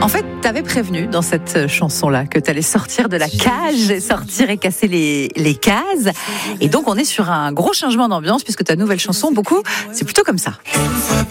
En fait, t'avais prévenu dans cette chanson-là que t'allais sortir de la cage, et sortir et casser les cases. Et donc, on est sur un gros changement d'ambiance puisque ta nouvelle chanson, beaucoup, c'est plutôt comme ça.